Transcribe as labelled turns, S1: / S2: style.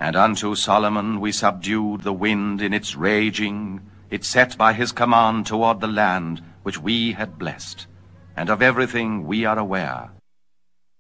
S1: And unto Solomon we subdued the wind in its raging. It set by his command toward the land which we had blessed. And of everything we are aware.